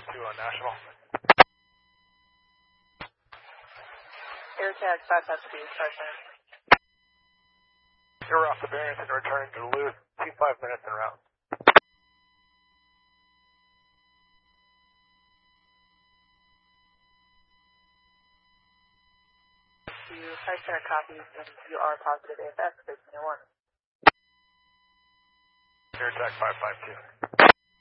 552 on National. AirTag 552, Sergeant. You're off the bearings and returning to Duluth. 5 minutes en route. You Flight Center copies and you are positive AFS 1301. AirTag 552.